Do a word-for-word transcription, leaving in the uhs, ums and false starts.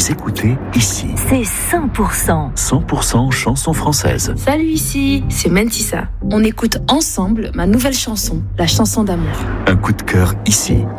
Vous écoutez Ici. C'est cent pour cent. cent pour cent chansons françaises. Salut, ici, c'est Mentissa. On écoute ensemble ma nouvelle chanson, la chanson d'amour. Un coup de cœur ici.